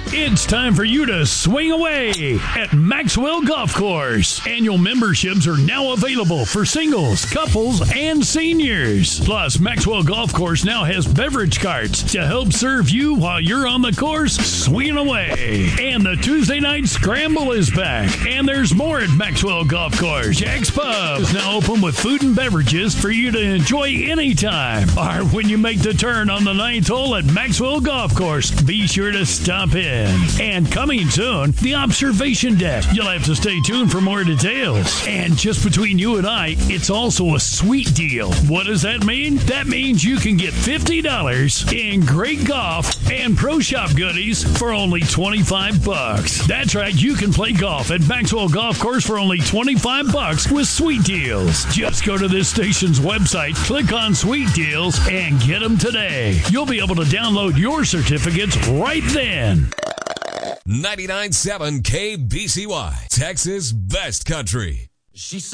It's time for you to swing away at Maxwell Golf Course. Annual memberships are now available for singles, couples, and seniors. Plus, Maxwell Golf Course now has beverage carts to help serve you while you're on the course swinging away. And the Tuesday night scramble is back. And there's more at Maxwell Golf Course. Jack's Pub is now open with food and beverages for you to enjoy anytime. Or when you make the turn on the 9th hole at Maxwell Golf Course, be sure to stop in. And coming soon, the observation deck. You'll have to stay tuned for more details. And just between you and I, it's also a sweet deal. What does that mean? That means you can get $50 in great golf and pro shop goodies for only $25. That's right, you can play golf at Maxwell Golf Course for only $25 with sweet deals. Just go to this station's website, click on Sweet Deals, and get them today. You'll be able to download your certificates right then. 99.7 KBCY, Texas Best Country.